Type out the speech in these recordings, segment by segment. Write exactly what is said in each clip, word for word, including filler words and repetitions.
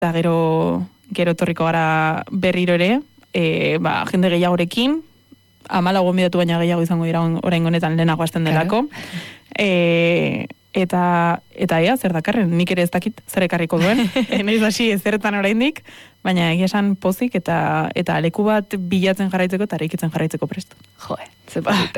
eta gero, gero torriko gara berriro ere, e, ba, jende gehiagorekin, amala gonbidatu baina gehiago izango dira orain honetan lehenago hasten delako. E, eta, eta ea, zer dakarren, nik ere ez dakit zer ekarriko duen. E, Naiz hasi ezertan oraindik, baina egia esan pozik eta eta leku bat bilatzen jarraitzeko eta eraikitzen jarraitzeko prest. Joe, ze polita.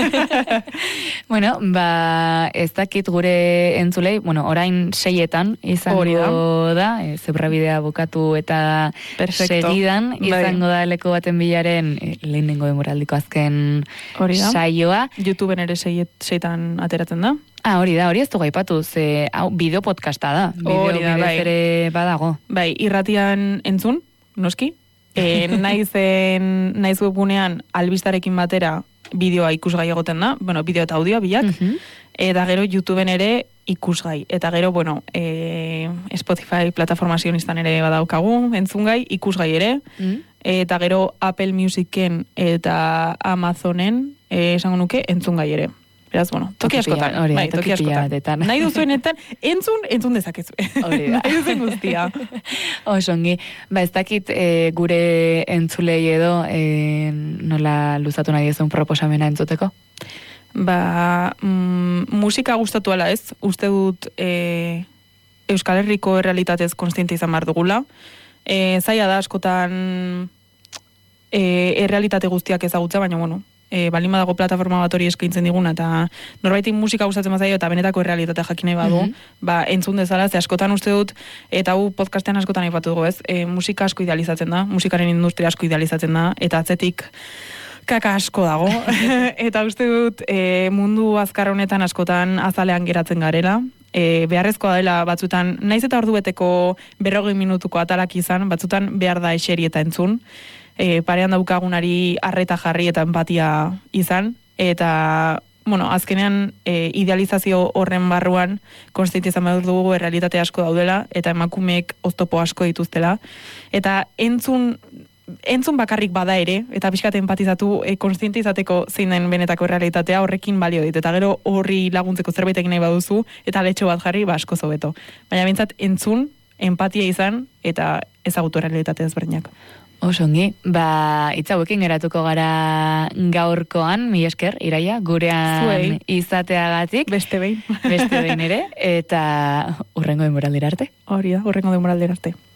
Bueno, ba, ez dakit gure entzulei, bueno, orain seietan izango da, da e, zebrabidea bukatu eta Perfecto. Segidan izango bai. da leku baten bilaren e, lehenengo demoraldiko azken saioa. YouTubeen ere seiet, seitan ateratzen da. Ah, hori da, hori ez du gaipatu, ze hau bideo podcasta da. Bideo Hori da, bidez bai. ere badago. Bai, irratian entzun, noski. E, naizen, naiz webgunean albistarekin batera bideoa ikusgai egoten da, bueno, bideo eta audio bilak, Mhm. eta gero YouTubeen ere ikusgai. Eta gero, bueno, e, Spotify plataforma sionistan ere badaukagu, entzungai, ikusgai ere, Mm. eta gero Apple Musicen eta Amazonen, e, esango nuke, entzungai ere. Beraz, bueno, toki Toki askotan. pila- hori da, bai, toki toki pila askotan. batetan. Nahi duzuenetan, entzun, entzun dezakezu. Hori da. Nahi duzuen guztia. Osongi, ba ez dakit e, gure entzulei edo e, nola luzatu nahi ezun proposamena entzuteko? Ba, mm, musika gustatu ala ez, uste dut e, Euskal Herriko errealitatez konstiente izan behar dugula. E, zaila da askotan e, errealitate guztiak ezagutza, baina bueno, e, balin badago plataforma bat hori eskaintzen diguna, eta norbaitik musika gustatzen bazaio eta benetako errealitatea jakin nahi badu, Mhm. ba, entzun dezala, ze askotan uste dut, eta hau podcastean askotan aipatu dugu ez, e, musika asko idealizatzen da, musikaren industria asko idealizatzen da, eta atzetik kaka asko dago, eta uste dut e, mundu azkar honetan askotan azalean geratzen garela, e, beharrezkoa dela batzutan, naiz eta ordubeteko berrogei minutuko atalak izan, batzutan behar da eseri eta entzun, e, parean daukagunari arreta jarri eta empatia izan, eta bueno, azkenean e, idealizazio horren barruan konstiente izan behar dugu errealitate asko daudela, eta emakumeek oztopo asko dituztela, eta entzun entzun bakarrik bada ere, eta pixkat empatizatu, e, konstiente izateko zein den benetako errealitatea horrekin balio dit, eta gero horri laguntzeko zerbait egin nahi baduzu, eta letxo bat jarri, ba, asko zobeto. Baina bintzat entzun, empatia izan, eta ezagutu errealitate ezberdinak. Osongi, ba, itzauekin geratuko gara gaurkoan, mi esker, Iraia, gurean Zuei. izateagatik, Beste behin. beste behin ere, eta urrengo denboraldira arte. Hori da, horrengo denboraldera arte.